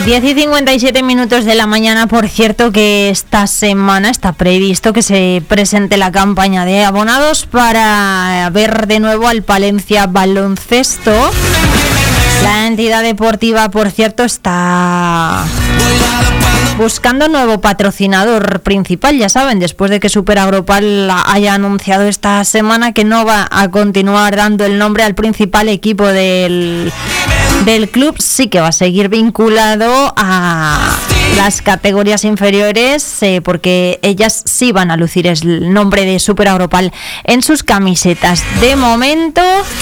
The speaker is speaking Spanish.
10:57 de la mañana. Por cierto, que esta semana está previsto que se presente la campaña de abonados para ver de nuevo al Palencia Baloncesto. La entidad deportiva, por cierto, está buscando nuevo patrocinador principal, ya saben, después de que Superagropal haya anunciado esta semana que no va a continuar dando el nombre al principal equipo del club. Sí que va a seguir vinculado a las categorías inferiores, porque ellas sí van a lucir el nombre de Superagropal en sus camisetas. De momento,